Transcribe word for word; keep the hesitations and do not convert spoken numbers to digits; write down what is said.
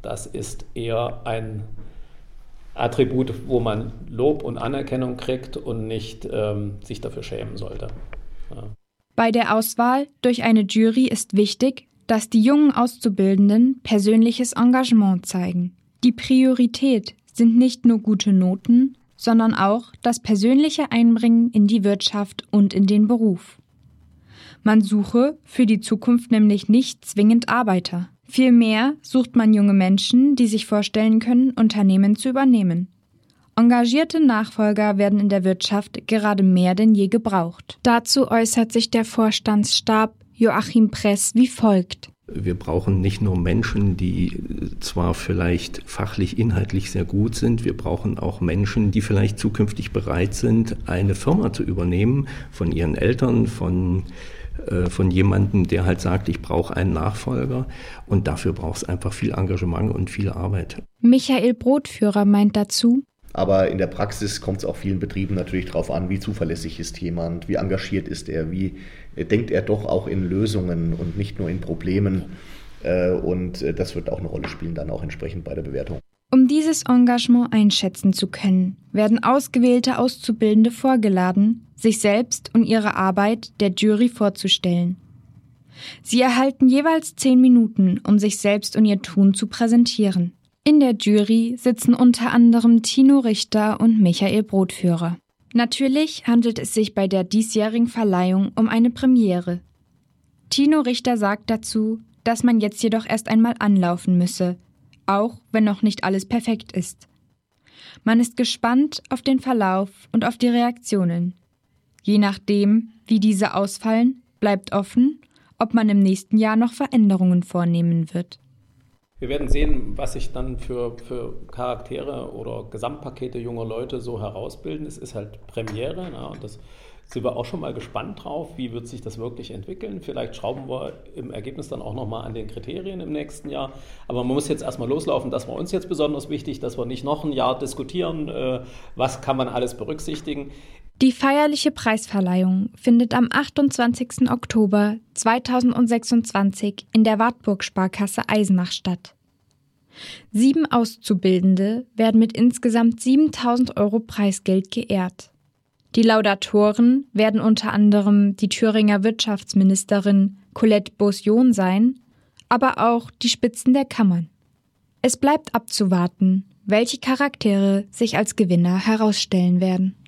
das ist eher ein Attribut, wo man Lob und Anerkennung kriegt und nicht ähm, sich dafür schämen sollte. Ja. Bei der Auswahl durch eine Jury ist wichtig, dass die jungen Auszubildenden persönliches Engagement zeigen. Die Priorität sind nicht nur gute Noten, sondern auch das persönliche Einbringen in die Wirtschaft und in den Beruf. Man suche für die Zukunft nämlich nicht zwingend Arbeiter. Vielmehr sucht man junge Menschen, die sich vorstellen können, Unternehmen zu übernehmen. Engagierte Nachfolger werden in der Wirtschaft gerade mehr denn je gebraucht. Dazu äußert sich der Vorstandsstab Joachim Press wie folgt. Wir brauchen nicht nur Menschen, die zwar vielleicht fachlich, inhaltlich sehr gut sind, wir brauchen auch Menschen, die vielleicht zukünftig bereit sind, eine Firma zu übernehmen, von ihren Eltern, von, äh, von jemandem, der halt sagt, ich brauche einen Nachfolger. Und dafür braucht es einfach viel Engagement und viel Arbeit. Michael Brotführer meint dazu: Aber in der Praxis kommt es auch vielen Betrieben natürlich darauf an, wie zuverlässig ist jemand, wie engagiert ist er, wie denkt er doch auch in Lösungen und nicht nur in Problemen. Und das wird auch eine Rolle spielen, dann auch entsprechend bei der Bewertung. Um dieses Engagement einschätzen zu können, werden ausgewählte Auszubildende vorgeladen, sich selbst und ihre Arbeit der Jury vorzustellen. Sie erhalten jeweils zehn Minuten, um sich selbst und ihr Tun zu präsentieren. In der Jury sitzen unter anderem Tino Richter und Michael Brotführer. Natürlich handelt es sich bei der diesjährigen Verleihung um eine Premiere. Tino Richter sagt dazu, dass man jetzt jedoch erst einmal anlaufen müsse, auch wenn noch nicht alles perfekt ist. Man ist gespannt auf den Verlauf und auf die Reaktionen. Je nachdem, wie diese ausfallen, bleibt offen, ob man im nächsten Jahr noch Veränderungen vornehmen wird. Wir werden sehen, was sich dann für, für Charaktere oder Gesamtpakete junger Leute so herausbilden. Es ist halt Premiere, na, und das sind wir auch schon mal gespannt drauf, wie wird sich das wirklich entwickeln. Vielleicht schrauben wir im Ergebnis dann auch nochmal an den Kriterien im nächsten Jahr. Aber man muss jetzt erstmal loslaufen, das war uns jetzt besonders wichtig, dass wir nicht noch ein Jahr diskutieren, äh, was kann man alles berücksichtigen. Die feierliche Preisverleihung findet am achtundzwanzigsten Oktober zweitausendsechsundzwanzig in der Wartburg-Sparkasse Eisenach statt. Sieben Auszubildende werden mit insgesamt siebentausend Euro Preisgeld geehrt. Die Laudatoren werden unter anderem die Thüringer Wirtschaftsministerin Colette Beaussion sein, aber auch die Spitzen der Kammern. Es bleibt abzuwarten, welche Charaktere sich als Gewinner herausstellen werden.